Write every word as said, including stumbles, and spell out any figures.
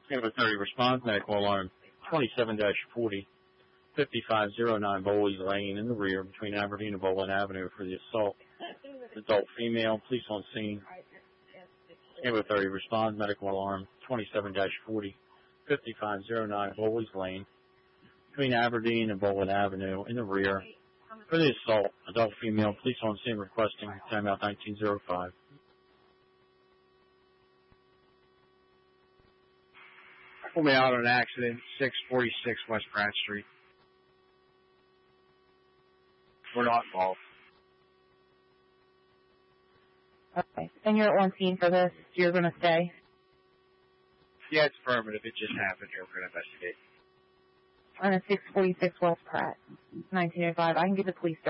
Number thirty response, medical alarm twenty-seven dash forty, fifty-five oh nine Bowley's Lane in the rear between Aberdeen and Bowling Avenue for the assault. Adult female, police on scene. Number thirty response, medical alarm twenty-seven dash forty, fifty-five oh nine Bowley's Lane between Aberdeen and Bowling Avenue in the rear for the assault. Adult female, police on scene requesting timeout nineteen oh five. Pull me out on an accident, six forty-six West Pratt Street. We're not involved. Okay. And you're at one scene for this? You're going to stay? Yeah, it's affirmative. It just happened here. We're going to investigate. On a six forty-six West Pratt, nineteen oh five. I can get the police